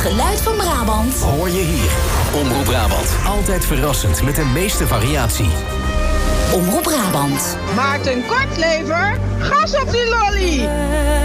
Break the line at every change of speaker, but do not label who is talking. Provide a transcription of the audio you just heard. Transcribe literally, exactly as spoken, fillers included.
geluid van Brabant
hoor je hier. Omroep Brabant. Altijd verrassend met de meeste variatie.
Omroep Brabant.
Maarten Kortlever, gas op die lolly!